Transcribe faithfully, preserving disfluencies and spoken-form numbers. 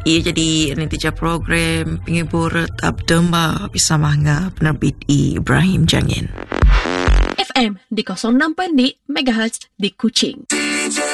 Ia jadi netija program penghibur tab demba bersama dengan penerbit Ibrahim Jangin. F M di kosong enam koma enam megahertz di Kuching.